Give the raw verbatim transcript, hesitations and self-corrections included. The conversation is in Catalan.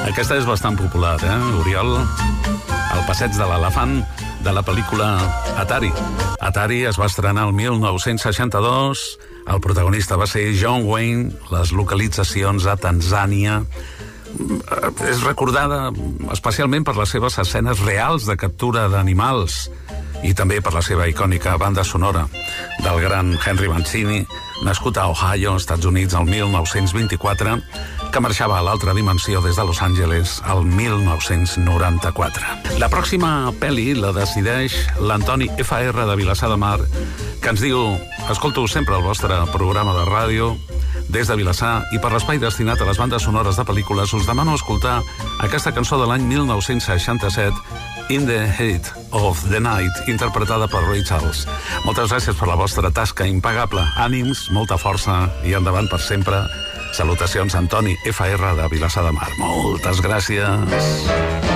Aquesta és bastant popular, eh, Oriol? El passeig de l'elefant de la pel·lícula Atari. Atari es va estrenar el mil nou-cents seixanta-dos, el protagonista va ser John Wayne, les localitzacions a Tanzània. És recordada especialment per les seves escenes reals de captura d'animals i també per la seva icònica banda sonora del gran Henry Mancini, nascut a Ohio, Estats Units, el mil nou-cents vint-i-quatre, que marxava a l'altra dimensió des de Los Angeles el mil nou-cents noranta-quatre. La pròxima pel·li la decideix l'Antoni F R de Vilassar de Mar, que ens diu: escolto sempre el vostre programa de ràdio des de Vilassar i per l'espai destinat a les bandes sonores de pel·lícules us demano escoltar aquesta cançó de l'any mil nou-cents seixanta-set, In the Heat of the Night, interpretada per Ray Charles. Moltes gràcies per la vostra tasca impagable. Ànims, molta força i endavant per sempre. Salutacions, Antoni F R de Vilassar de Mar. Moltes gràcies.